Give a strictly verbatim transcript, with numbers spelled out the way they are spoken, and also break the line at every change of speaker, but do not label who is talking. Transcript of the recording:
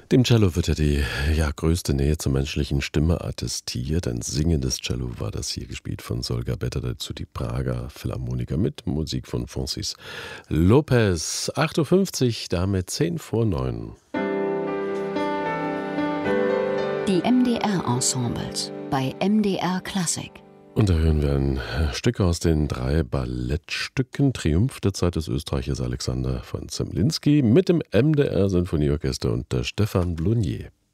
Dem Cello wird ja die ja, größte Nähe zur menschlichen Stimme attestiert. Ein singendes Cello war das hier gespielt von Sol Gabetta, dazu die Prager Philharmoniker mit Musik von Francis Lopez. acht Uhr fünfzig, damit zehn vor neun.
Die M D R-Ensembles bei M D R Klassik.
Und da hören wir ein Stück aus den drei Ballettstücken Triumph der Zeit des Österreichers Alexander von Zemlinsky mit dem M D R Sinfonieorchester unter Stefan Blonier.